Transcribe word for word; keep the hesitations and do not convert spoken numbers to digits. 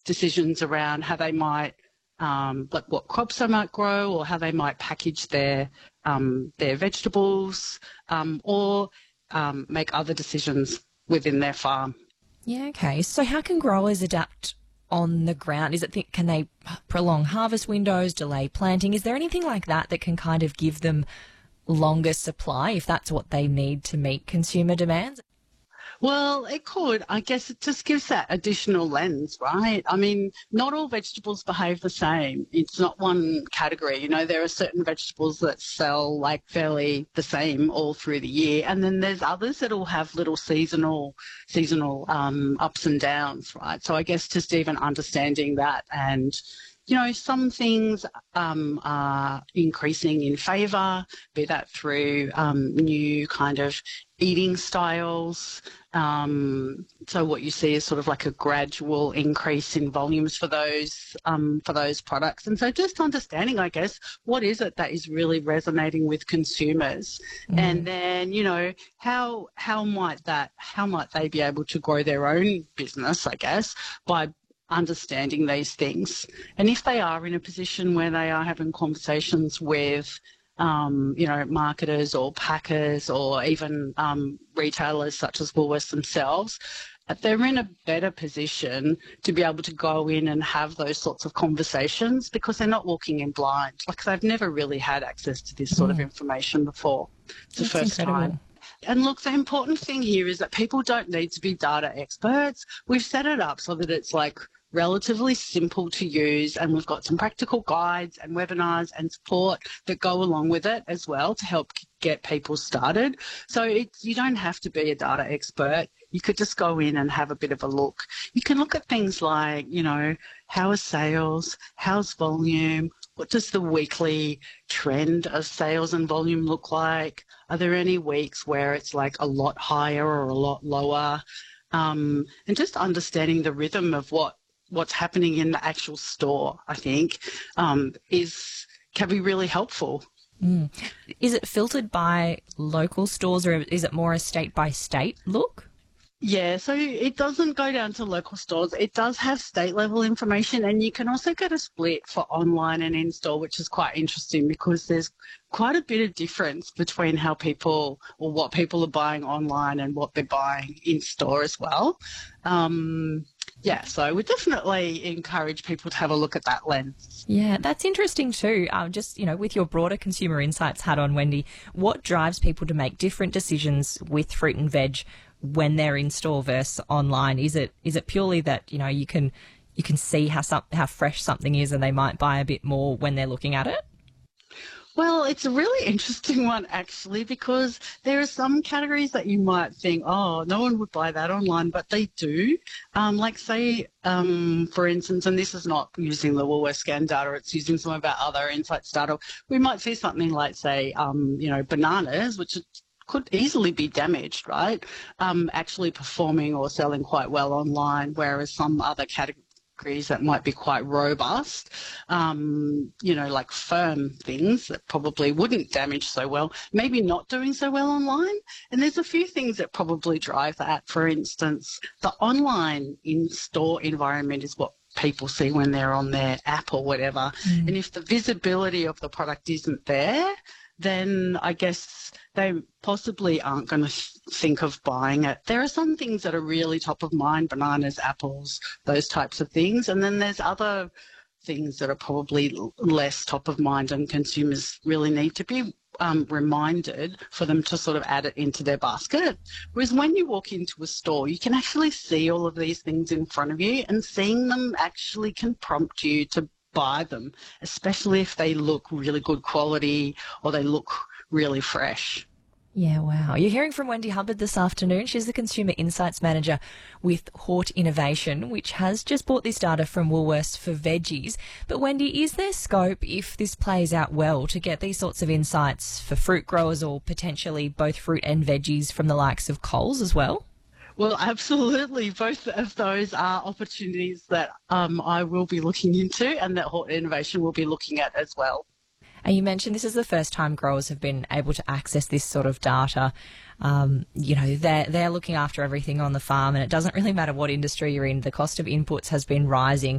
decisions around how they might, um, like what crops they might grow or how they might package their um, their vegetables, um, or um, make other decisions within their farm. Yeah, okay. So how can growers adapt on the ground? Is it th- can they prolong harvest windows, delay planting? Is there anything like that that can kind of give them longer supply if that's what they need to meet consumer demands? Well, it could. I guess it just gives that additional lens, right? I mean, not all vegetables behave the same. It's not one category. You know, there are certain vegetables that sell like fairly the same all through the year. And then there's others that will have little seasonal, seasonal um, ups and downs, right? So I guess just even understanding that, and you know, some things um, are increasing in favour, be that through um, new kind of eating styles. Um, so what you see is sort of like a gradual increase in volumes for those um, for those products. And so just understanding, I guess, what is it that is really resonating with consumers, mm. and then you know how how might that how might they be able to grow their own business, I guess, by understanding these things. And if they are in a position where they are having conversations with Um, you know, marketers or packers or even um, retailers such as Woolworths themselves, they're in a better position to be able to go in and have those sorts of conversations because they're not walking in blind. Like they've never really had access to this sort mm. of information before. It's That's the first incredible. time. And look, the important thing here is that people don't need to be data experts. We've set it up so that it's like relatively simple to use, and we've got some practical guides and webinars and support that go along with it as well to help get people started. So it's, you don't have to be a data expert. You could just go in and have a bit of a look. You can look at things like, you know, how are sales, how's volume, what does the weekly trend of sales and volume look like? Are there any weeks where it's like a lot higher or a lot lower? Um, and just understanding the rhythm of what what's happening in the actual store, I think, um, is can be really helpful. Mm. Is it filtered by local stores or is it more a state-by-state look? Yeah, so it doesn't go down to local stores. It does have state-level information, and you can also get a split for online and in-store, which is quite interesting because there's quite a bit of difference between how people or what people are buying online and what they're buying in-store as well. Um, yeah, so we definitely encourage people to have a look at that lens. Yeah, that's interesting too. Um, just, you know, with your broader consumer insights hat on, Wendy, what drives people to make different decisions with fruit and veg when they're in store versus online? Is it is it purely that, you know, you can you can see how some, how fresh something is and they might buy a bit more when they're looking at it? Well, it's a really interesting one, actually, because there are some categories that you might think, oh, no one would buy that online, but they do. Um, like, say, um, for instance, and this is not using the Woolworths scan data, it's using some of our other insights data, we might see something like, say, um, you know, bananas, which could easily be damaged, right, um, actually performing or selling quite well online, whereas some other categories that might be quite robust, um, you know, like firm things that probably wouldn't damage so well, maybe not doing so well online. And there's a few things that probably drive that. For instance, the online in-store environment is what people see when they're on their app or whatever. Mm. And if the visibility of the product isn't there, then I guess they possibly aren't going to think of buying it. There are some things that are really top of mind, bananas, apples, those types of things. And then there's other things that are probably less top of mind and consumers really need to be um, reminded for them to sort of add it into their basket. Whereas when you walk into a store, you can actually see all of these things in front of you, and seeing them actually can prompt you to buy them, especially if they look really good quality or they look really fresh. Yeah, wow. You're hearing from Wendy Hubbard this afternoon. She's the Consumer Insights Manager with Hort Innovation, which has just bought this data from Woolworths for veggies. But Wendy, is there scope, if this plays out well, to get these sorts of insights for fruit growers or potentially both fruit and veggies from the likes of Coles as well? Well, absolutely. Both of those are opportunities that um, I will be looking into and that Hort Innovation will be looking at as well. And you mentioned this is the first time growers have been able to access this sort of data. Um, you know, they're, they're looking after everything on the farm, and it doesn't really matter what industry you're in. The cost of inputs has been rising.